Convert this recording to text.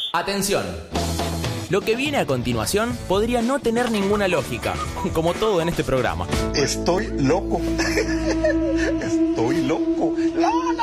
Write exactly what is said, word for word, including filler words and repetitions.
Atención. Lo que viene a continuación podría no tener ninguna lógica, como todo en este programa. Estoy loco. Estoy loco. La, la.